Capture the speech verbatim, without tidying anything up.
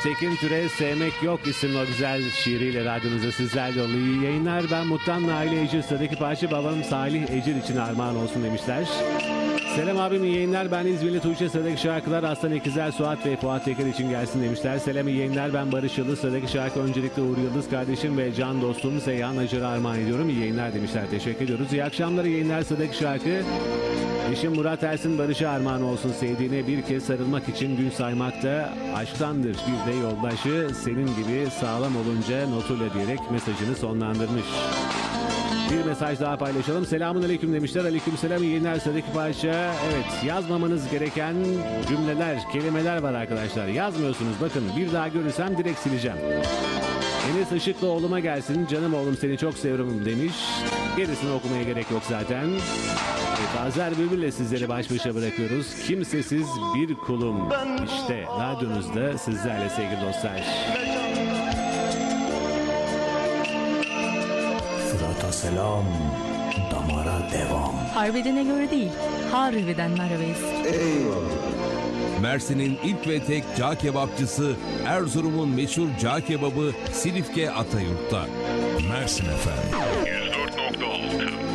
Tekin Türe Sevmek Yok isimli o güzel şiiriyle radyomuzda sizlerle oluyor. İyi yayınlar. Ben Muttan Naile Ecir. Sıradaki parça babam Salih Ecir için armağan olsun demişler. Selam abim, iyi yayınlar. Ben İzmirli Tuğçe. Sıradaki şarkılar Aslan İkizler, Suat ve Fuat Teker için gelsin demişler. Selam, iyi yayınlar. Ben Barış Yıldız. Sıradaki şarkı öncelikle Uğur Yıldız kardeşim ve can dostum Seyhan Acar'a armağan ediyorum. İyi yayınlar demişler. Teşekkür ediyoruz. İyi akşamlar, iyi yayınlar. Sıradaki şarkı eşim Murat Ersin Barış'a armağan olsun. Sevdiğine bir kez sarılmak için gün saymak da aşktandır. Bir de yoldaşı senin gibi sağlam olunca notuyla diyerek mesajını sonlandırmış. Bir mesaj daha paylaşalım. Selamun aleyküm demişler. Aleyküm selam, iyi yayınlar. Sıradaki parça, evet, yazmamanız gereken cümleler, kelimeler var arkadaşlar. Yazmıyorsunuz, bakın, bir daha görürsem direkt sileceğim. Enes Işıklı oğluma gelsin. Canım oğlum seni çok seviyorum demiş. Gerisini okumaya gerek yok zaten. Evet, Azer Bülbül'le sizleri baş başa bırakıyoruz. Kimsesiz bir kulum. İşte radyonuzda sizlerle sevgili dostlar. Fırat'a selam, damara devam. Harbidene göre değil, harbiden merhabeyiz. Mersin'in ilk ve tek cağ kebapçısı, Erzurum'un meşhur cağ kebabı Silifke Atayurt'ta. Mersin efendim. yüz dört nokta altı